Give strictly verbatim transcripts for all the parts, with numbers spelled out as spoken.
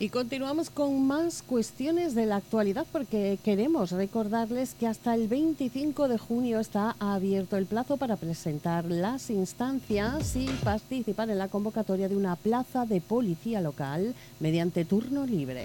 Y continuamos con más cuestiones de la actualidad porque queremos recordarles que hasta el veinticinco de junio está abierto el plazo para presentar las instancias y participar en la convocatoria de una plaza de policía local mediante turno libre.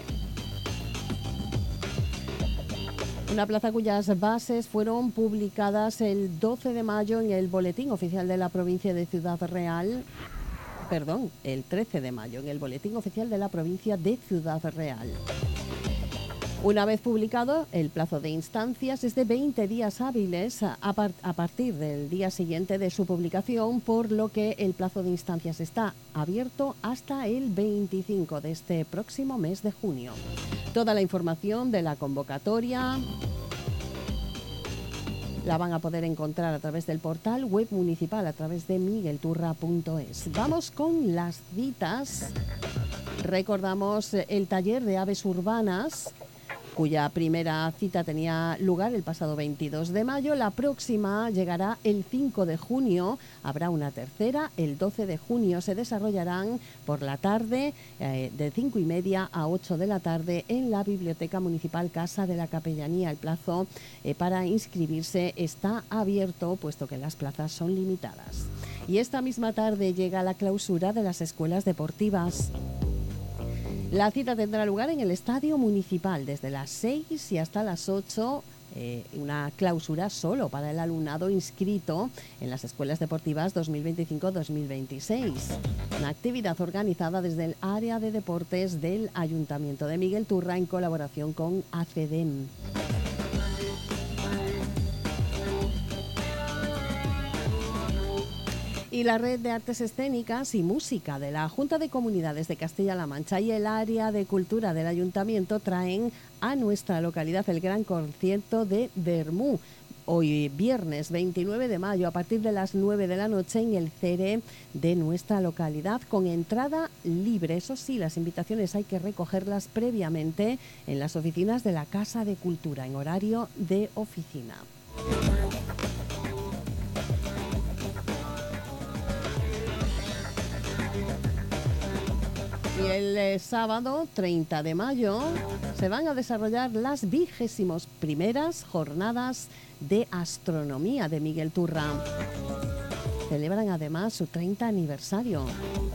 Una plaza cuyas bases fueron publicadas el doce de mayo en el Boletín Oficial de la Provincia de Ciudad Real. Perdón, el trece de mayo en el Boletín Oficial de la Provincia de Ciudad Real. Una vez publicado, el plazo de instancias es de veinte días hábiles a, par a partir del día siguiente de su publicación, por lo que el plazo de instancias está abierto hasta el veinticinco de este próximo mes de junio. Toda la información de la convocatoria la van a poder encontrar a través del portal web municipal, a través de miguel turra punto es. Vamos con las citas. Recordamos el taller de aves urbanas, cuya primera cita tenía lugar el pasado veintidós de mayo. La próxima llegará el cinco de junio. Habrá una tercera, el doce de junio. Se desarrollarán por la tarde, eh, de cinco y media a ocho de la tarde, en la Biblioteca Municipal Casa de la Capellanía. El plazo eh, para inscribirse está abierto, puesto que las plazas son limitadas. Y esta misma tarde llega la clausura de las escuelas deportivas. La cita tendrá lugar en el Estadio Municipal desde las seis y hasta las ocho, eh, una clausura solo para el alumnado inscrito en las escuelas deportivas dos mil veinticinco dos mil veintiséis. Una actividad organizada desde el área de deportes del Ayuntamiento de Miguel Turra en colaboración con ACEDEM. Y la Red de Artes Escénicas y Música de la Junta de Comunidades de Castilla-La Mancha y el Área de Cultura del Ayuntamiento traen a nuestra localidad el gran concierto de Bermú. Hoy viernes veintinueve de mayo a partir de las nueve de la noche en el Cere de nuestra localidad, con entrada libre. Eso sí, las invitaciones hay que recogerlas previamente en las oficinas de la Casa de Cultura en horario de oficina. Y el eh, sábado treinta de mayo se van a desarrollar las vigésimos primeras jornadas de astronomía de Miguel Turra. Celebran además su treinta aniversario.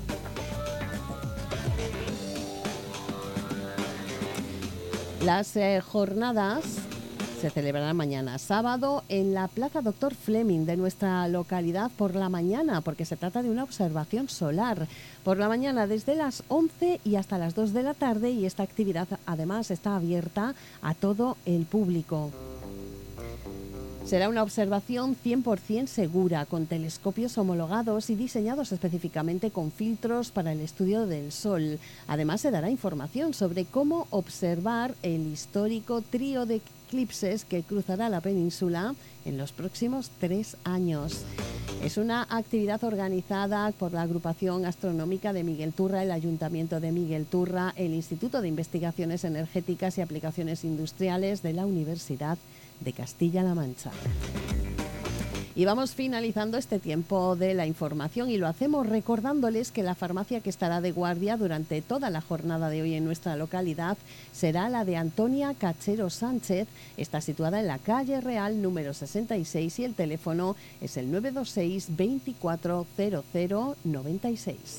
Las eh, jornadas se celebrará mañana sábado en la Plaza Doctor Fleming de nuestra localidad por la mañana, porque se trata de una observación solar. Por la mañana desde las once y hasta las dos de la tarde, y esta actividad además está abierta a todo el público. Será una observación cien por ciento segura, con telescopios homologados y diseñados específicamente con filtros para el estudio del Sol. Además, se dará información sobre cómo observar el histórico trío de eclipses que cruzará la península en los próximos tres años. Es una actividad organizada por la Agrupación Astronómica de Miguel Turra, el Ayuntamiento de Miguel Turra, el Instituto de Investigaciones Energéticas y Aplicaciones Industriales de la Universidad de Castilla-La Mancha. Y vamos finalizando este tiempo de la información y lo hacemos recordándoles que la farmacia que estará de guardia durante toda la jornada de hoy en nuestra localidad será la de Antonia Cachero Sánchez. Está situada en la calle Real número sesenta y seis y el teléfono es el nueve dos seis, veinticuatro cero cero noventa y seis.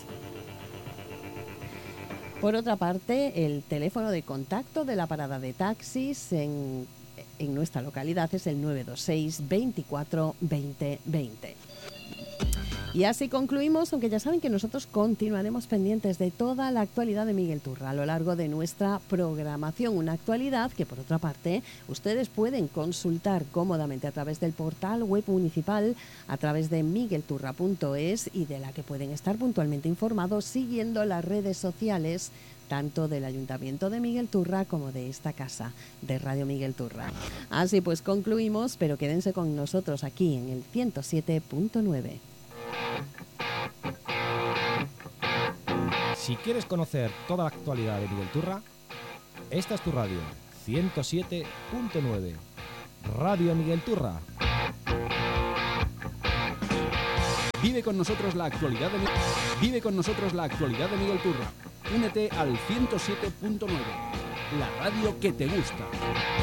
Por otra parte, el teléfono de contacto de la parada de taxis en en nuestra localidad es el nueve dos seis, veinticuatro veinte veinte. Y así concluimos, aunque ya saben que nosotros continuaremos pendientes de toda la actualidad de Miguel Turra a lo largo de nuestra programación. Una actualidad que, por otra parte, ustedes pueden consultar cómodamente a través del portal web municipal, a través de miguel turra punto es, y de la que pueden estar puntualmente informados siguiendo las redes sociales tanto del Ayuntamiento de Miguel Turra como de esta casa de Radio Miguel Turra. Así pues concluimos, pero quédense con nosotros aquí en el ciento siete punto nueve. Si quieres conocer toda la actualidad de Miguel Turra, esta es tu radio, ciento siete punto nueve. Radio Miguel Turra. Vive con nosotros la actualidad de Vive con nosotros la actualidad de Miguel Turra. únete al ciento siete punto nueve, la radio que te gusta.